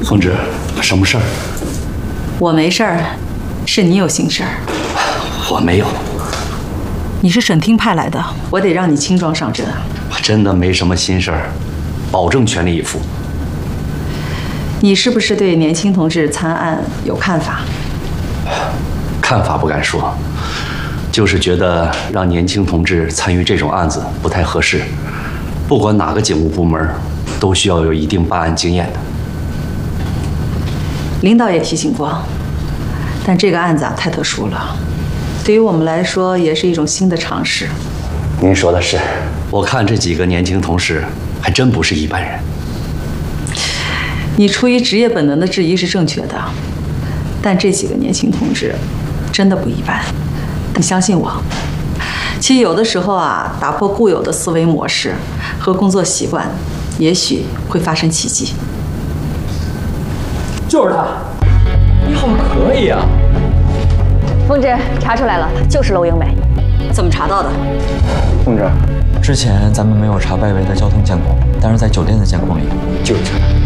凤芝，什么事儿？ 我没事儿，是你有心事儿。 我没有。 你是省厅派来的，我得让你轻装上阵。 我真的没什么心事儿，保证全力以赴。 你是不是对年轻同志参案有看法？ 看法不敢说，就是觉得让年轻同志参与这种案子不太合适。不管哪个警务部门，都需要有一定办案经验的。 领导也提醒过，但这个案子太特殊了，对于我们来说也是一种新的尝试。 您说的是，我看这几个年轻同事还真不是一般人。 你出于职业本能的质疑是正确的，但这几个年轻同志真的不一般。你相信我，其实有的时候啊，打破固有的思维模式和工作习惯，也许会发生奇迹。 就是他，你好可以啊！ 凤芝查出来了，就是娄英美。 怎么查到的？ 凤芝， 之前咱们没有查外围的交通监控，但是在酒店的监控里就是他。